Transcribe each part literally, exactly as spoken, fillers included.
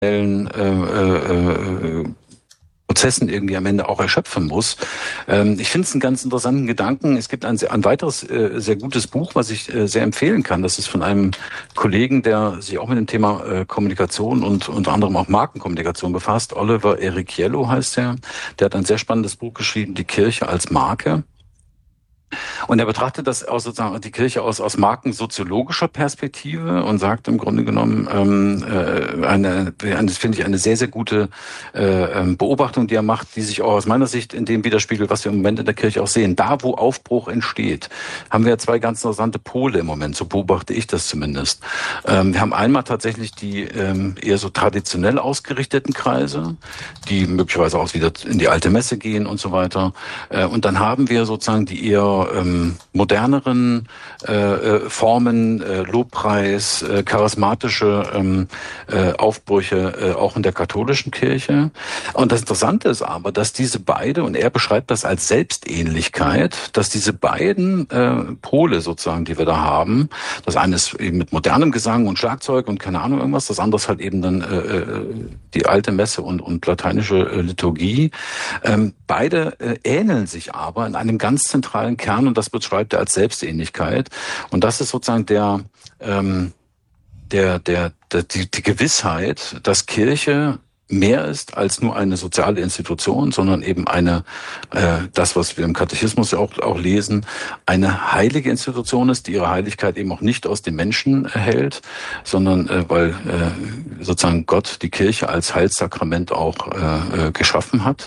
äh, äh, Prozessen irgendwie am Ende auch erschöpfen muss. Ähm, ich finde es einen ganz interessanten Gedanken. Es gibt ein, ein weiteres äh, sehr gutes Buch, was ich äh, sehr empfehlen kann. Das ist von einem Kollegen, der sich auch mit dem Thema äh, Kommunikation und unter anderem auch Markenkommunikation befasst. Oliver Erichiello heißt er. Der hat ein sehr spannendes Buch geschrieben, Die Kirche als Marke. Und er betrachtet das aus sozusagen die Kirche aus aus markensoziologischer Perspektive und sagt im Grunde genommen ähm, äh, eine, eine finde ich eine sehr sehr gute äh, Beobachtung, die er macht, die sich auch aus meiner Sicht in dem widerspiegelt, was wir im Moment in der Kirche auch sehen. Da, wo Aufbruch entsteht, haben wir zwei ganz interessante Pole im Moment. So beobachte ich das zumindest. Ähm, wir haben einmal tatsächlich die ähm, eher so traditionell ausgerichteten Kreise, die möglicherweise auch wieder in die alte Messe gehen und so weiter. Äh, und dann haben wir sozusagen die eher ähm, moderneren äh, Formen, äh, Lobpreis, äh, charismatische ähm, äh, Aufbrüche äh, auch in der katholischen Kirche. Und das Interessante ist aber, dass diese beide, und er beschreibt das als Selbstähnlichkeit, dass diese beiden äh, Pole sozusagen, die wir da haben, das eine ist eben mit modernem Gesang und Schlagzeug und keine Ahnung irgendwas, das andere ist halt eben dann äh, die alte Messe und, und lateinische äh, Liturgie. Ähm, beide äh, ähneln sich aber in einem ganz zentralen Kern, und das beschreibt er als Selbstähnlichkeit. Und das ist sozusagen der, ähm, der, der, der die, die Gewissheit, dass Kirche mehr ist als nur eine soziale Institution, sondern eben eine, äh, das, was wir im Katechismus ja auch, auch lesen, eine heilige Institution ist, die ihre Heiligkeit eben auch nicht aus den Menschen erhält, sondern äh, weil äh, sozusagen Gott die Kirche als Heilssakrament auch äh, äh, geschaffen hat,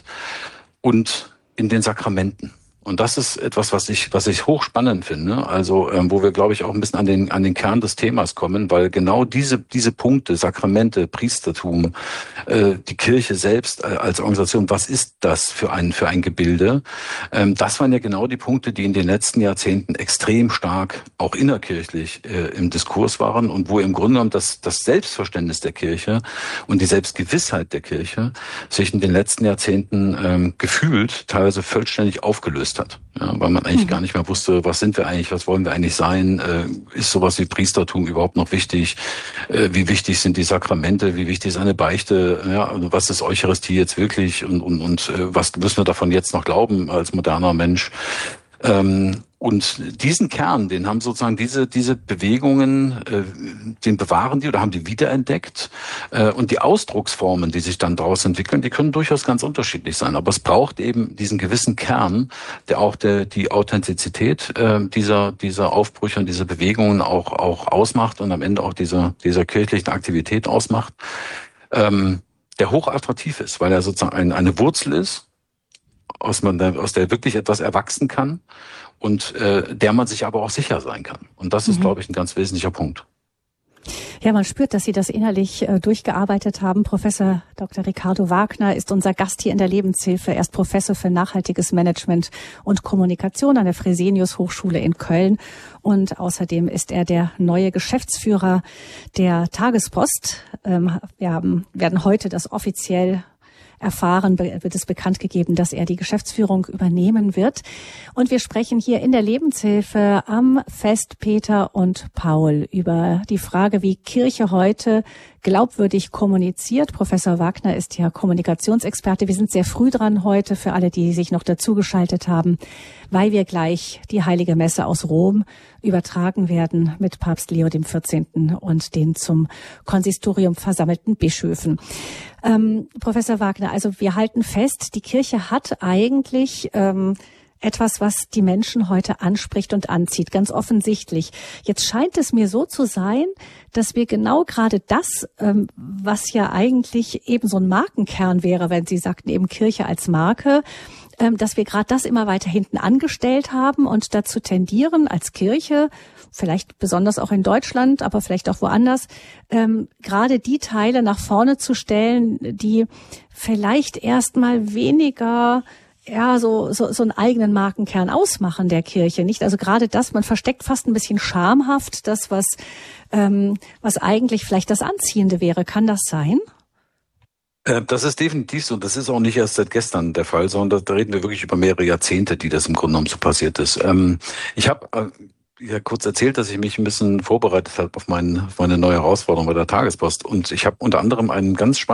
und in den Sakramenten. Und das ist etwas, was ich, was ich hochspannend finde. Also, ähm, wo wir, glaube ich, auch ein bisschen an den, an den Kern des Themas kommen, weil genau diese, diese Punkte, Sakramente, Priestertum, äh, die Kirche selbst äh, als Organisation, was ist das für ein, für ein Gebilde? Ähm, das waren ja genau die Punkte, die in den letzten Jahrzehnten extrem stark, auch innerkirchlich, äh, im Diskurs waren und wo im Grunde genommen das, das Selbstverständnis der Kirche und die Selbstgewissheit der Kirche sich in den letzten Jahrzehnten ähm, gefühlt teilweise vollständig aufgelöst hat, ja, weil man eigentlich mhm. gar nicht mehr wusste, was sind wir eigentlich, was wollen wir eigentlich sein, äh, ist sowas wie Priestertum überhaupt noch wichtig, äh, wie wichtig sind die Sakramente, wie wichtig ist eine Beichte, ja, also was ist Eucharistie jetzt wirklich und, und, und äh, was müssen wir davon jetzt noch glauben als moderner Mensch. Ähm, und diesen Kern, den haben sozusagen diese diese Bewegungen, äh, den bewahren die oder haben die wiederentdeckt. Äh, und die Ausdrucksformen, die sich dann daraus entwickeln, die können durchaus ganz unterschiedlich sein. Aber es braucht eben diesen gewissen Kern, der auch der die Authentizität äh, dieser dieser Aufbrüche und dieser Bewegungen auch auch ausmacht und am Ende auch dieser dieser kirchlichen Aktivität ausmacht, ähm, der hochattraktiv ist, weil er sozusagen ein, eine Wurzel ist, aus, man, aus der wirklich etwas erwachsen kann und äh, der man sich aber auch sicher sein kann. Und das ist, mhm. glaube ich, ein ganz wesentlicher Punkt. Ja, man spürt, dass Sie das innerlich äh, durchgearbeitet haben. Professor Doktor Ricardo Wagner ist unser Gast hier in der Lebenshilfe. Er ist Professor für nachhaltiges Management und Kommunikation an der Fresenius Hochschule in Köln. Und außerdem ist er der neue Geschäftsführer der Tagespost. Ähm, wir haben, werden heute das offiziell erfahren, wird es bekannt gegeben, dass er die Geschäftsführung übernehmen wird. Und wir sprechen hier in der Lebenshilfe am Fest Peter und Paul über die Frage, wie Kirche heute glaubwürdig kommuniziert. Professor Wagner ist ja Kommunikationsexperte. Wir sind sehr früh dran heute, für alle, die sich noch dazugeschaltet haben, weil wir gleich die Heilige Messe aus Rom übertragen werden mit Papst Leo dem vierzehnten und den zum Konsistorium versammelten Bischöfen. Ähm, Professor Wagner, also wir halten fest, die Kirche hat eigentlich ähm, etwas, was die Menschen heute anspricht und anzieht, ganz offensichtlich. Jetzt scheint es mir so zu sein, dass wir genau gerade das, ähm, was ja eigentlich eben so ein Markenkern wäre, wenn Sie sagten eben Kirche als Marke, ähm, dass wir gerade das immer weiter hinten angestellt haben und dazu tendieren, als Kirche, vielleicht besonders auch in Deutschland, aber vielleicht auch woanders, ähm, gerade die Teile nach vorne zu stellen, die vielleicht erstmal weniger ja, so, so, so einen eigenen Markenkern ausmachen der Kirche, nicht? Also gerade das, man versteckt fast ein bisschen schamhaft das, was, ähm, was eigentlich vielleicht das Anziehende wäre. Kann das sein? Das ist definitiv so. Das ist auch nicht erst seit gestern der Fall, sondern da reden wir wirklich über mehrere Jahrzehnte, die das im Grunde genommen so passiert ist. Ich habe ja kurz erzählt, dass ich mich ein bisschen vorbereitet habe auf, mein, auf meine neue Herausforderung bei der Tagespost. Und ich habe unter anderem einen ganz spannenden